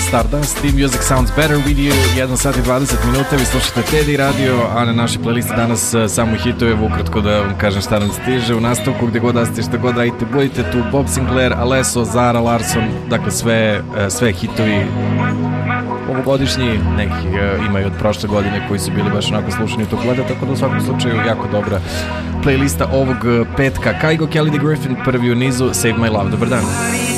Stardust i Music Sounds Better With You, 1 sat i 20 minuta, vi slušate Teddy Radio, a na našoj playlisti danas samo hitove, ukratko da vam kažem šta nam stiže u nastavku, gde god da ste, šta god radite, budite tu, Bob Sinclair, Alesso, Zara Larsson, dakle sve hitovi ovogodišnji, neki imaju od prošle godine koji su bili baš onako slušani u tog gleda, tako da u svakom slučaju jako dobra playlista ovog petka. Kygo, Kelly D. Griffin, prvi u nizu, Save My Love. Dobar dan.